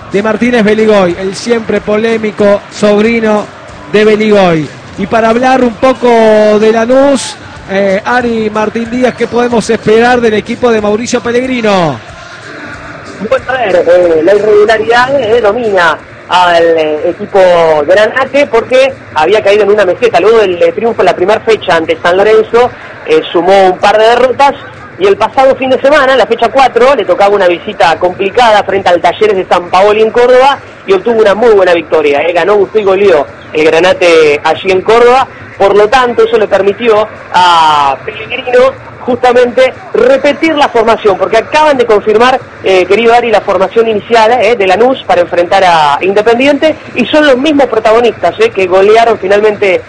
de Martínez Beligoy, el siempre polémico sobrino de Beligoy. Y para hablar un poco de Lanús, Ari Martín Díaz, ¿qué podemos esperar del equipo de Mauricio Pellegrino? Bueno, a ver, la irregularidad domina al equipo de Granate porque había caído en una meseta luego del triunfo en la primera fecha ante San Lorenzo, sumó un par de derrotas y el pasado fin de semana, en la fecha 4, le tocaba una visita complicada frente al Talleres de San Paoli en Córdoba y obtuvo una muy buena victoria, ganó, gustó y goleó el Granate allí en Córdoba, por lo tanto eso le permitió a Pellegrino justamente repetir la formación, porque acaban de confirmar, querido Ari, la formación inicial de Lanús para enfrentar a Independiente, y son los mismos protagonistas que golearon finalmente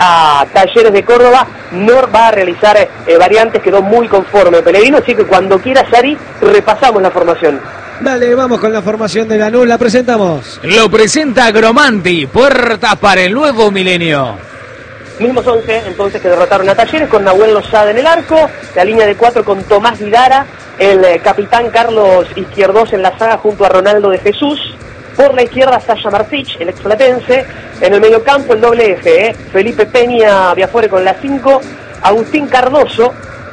a Talleres de Córdoba. No va a realizar variantes, quedó muy conforme Pellegrino, así que cuando quieras, Ari, repasamos la formación. Dale, vamos con la formación de Lanús, la presentamos. Lo presenta Gromanti, puertas para el nuevo milenio. Mismos 11 entonces que derrotaron a Talleres, con Nahuel Lozada en el arco, la línea de 4 con Tomás Vidara, el capitán Carlos Izquierdos en la saga junto a Ronaldo de Jesús, por la izquierda Sasha Martich, el explatense, en el mediocampo el doble F, Felipe Peña Viafore con la 5, Agustín Cardoso,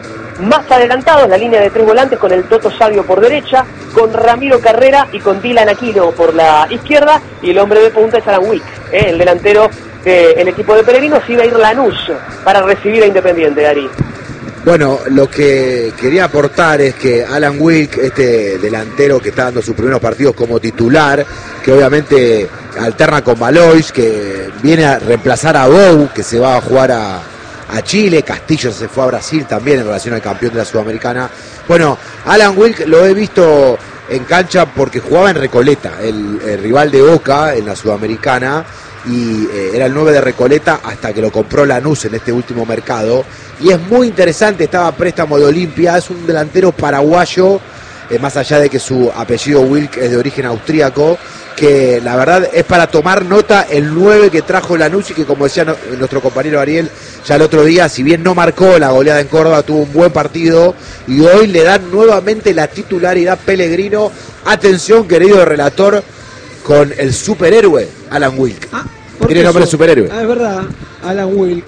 más adelantados la línea de 3 volantes con el Toto Sabio por derecha, con Ramiro Carrera y con Dylan Aquino por la izquierda, y el hombre de punta es Alan Wick, el delantero del equipo de Pellegrino. Así va a ir Lanús para recibir a Independiente, Ari. Bueno, lo que quería aportar es que Alan Wilk, este delantero que está dando sus primeros partidos como titular, que obviamente alterna con Valois, que viene a reemplazar a Bou, que se va a jugar a Chile, Castillo se fue a Brasil también en relación al campeón de la Sudamericana. Bueno, Alan Wilk lo he visto en cancha porque jugaba en Recoleta, el rival de Boca en la Sudamericana, y era el 9 de Recoleta hasta que lo compró Lanús en este último mercado, y es muy interesante, estaba a préstamo de Olimpia, es un delantero paraguayo, más allá de que su apellido Wilk es de origen austríaco, que la verdad es para tomar nota el 9 que trajo Lanús, y que, como decía nuestro compañero Ariel ya el otro día, si bien no marcó la goleada en Córdoba, tuvo un buen partido, y hoy le dan nuevamente la titularidad Pellegrino. Atención, querido relator, con el superhéroe Alan Wilk. Tiene nombre de superhéroe. Es verdad, Alan Wilk.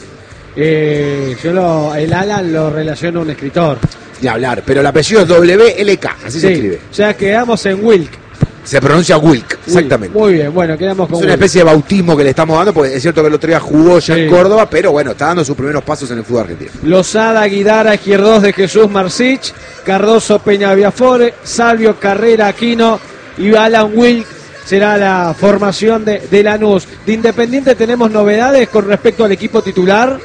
El Alan lo relaciono a un escritor. Ni hablar, pero el apellido es WLK, así se escribe. O sea, quedamos en Wilk. Se pronuncia Wilk, exactamente. Muy bien, bueno, quedamos con Es una especie de bautismo que le estamos dando, porque es cierto que el otro día jugó ya en Córdoba, pero bueno, está dando sus primeros pasos en el fútbol argentino. Lozada, Guidara, Izquierdos de Jesús Marcich, Cardoso, Peña Viafore, Salvio, Carrera, Aquino y Alan Wilk. Será la formación de Lanús. De Independiente tenemos novedades con respecto al equipo titular.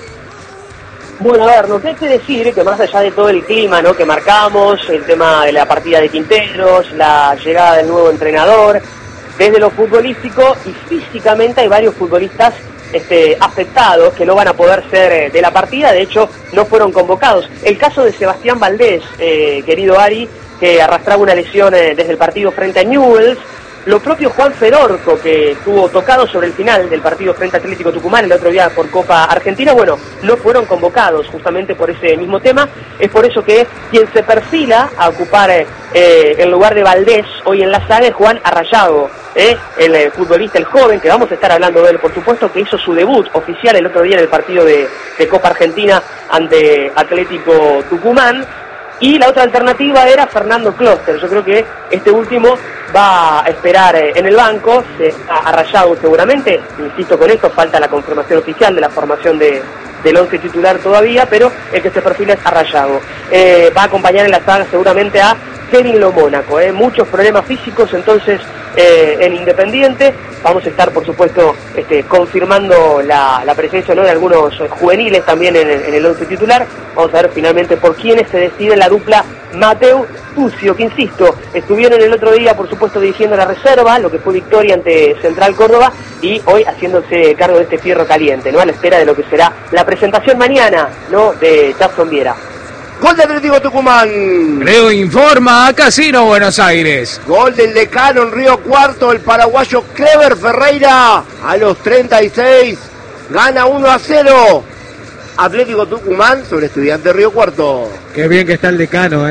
Bueno, a ver, nos hay que decir que más allá de todo el clima, ¿no?, que marcamos, el tema de la partida de Quinteros, la llegada del nuevo entrenador, desde lo futbolístico y físicamente hay varios futbolistas afectados que no van a poder ser de la partida, de hecho no fueron convocados. El caso de Sebastián Valdés, querido Ari, que arrastraba una lesión desde el partido frente a Newell's. Lo propio Juan Fedorco, que estuvo tocado sobre el final del partido frente a Atlético Tucumán el otro día por Copa Argentina, bueno, no fueron convocados justamente por ese mismo tema. Es por eso que quien se perfila a ocupar el lugar de Valdés hoy en la saga es Juan Arrayago, el futbolista, el joven, que vamos a estar hablando de él, por supuesto, que hizo su debut oficial el otro día en el partido de Copa Argentina ante Atlético Tucumán. Y la otra alternativa era Fernando Kloster. Yo creo que este último va a esperar en el banco, a Rayado seguramente. Insisto con esto, falta la confirmación oficial de la formación del 11 titular todavía, pero el que se perfila es Rayado. Va a acompañar en la saga seguramente a Kevin Lo Mónaco. Muchos problemas físicos entonces en Independiente. Vamos a estar, por supuesto, confirmando la presencia, ¿no?, de algunos juveniles también en el 11 titular. Vamos a ver finalmente por quiénes se decide la dupla Mateu Tucio, que insisto, estuvieron el otro día, por supuesto, dirigiendo la reserva, lo que fue victoria ante Central Córdoba, y hoy haciéndose cargo de este fierro caliente, ¿no?, a la espera de lo que será la presentación mañana, ¿no?, de Jackson Viera. Gol de Atlético Tucumán. Creo informa a Casino Buenos Aires. Gol del decano en Río Cuarto, el paraguayo Clever Ferreira. A los 36, gana 1-0. Atlético Tucumán sobre Estudiantes Río Cuarto. Qué bien que está el decano,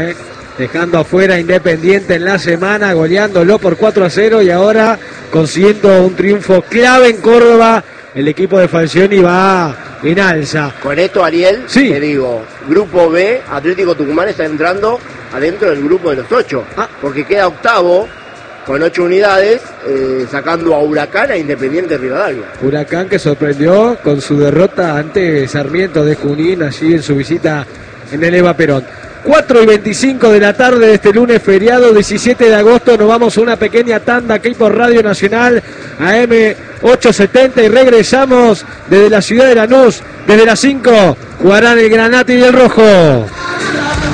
dejando afuera Independiente en la semana, goleándolo por 4-0 y ahora consiguiendo un triunfo clave en Córdoba. El equipo de Falcioni va en alza. Con esto, Ariel, sí, te digo, grupo B, Atlético Tucumán está entrando adentro del grupo de los 8, porque queda octavo con 8 unidades, sacando a Huracán, a Independiente Rivadavia. Huracán que sorprendió con su derrota ante Sarmiento de Junín allí en su visita en el Eva Perón. 4:25 de la tarde de este lunes feriado 17 de agosto. Nos vamos a una pequeña tanda aquí por Radio Nacional AM 870 y regresamos desde la ciudad de Lanús. Desde las 5 jugarán el Granate y el Rojo.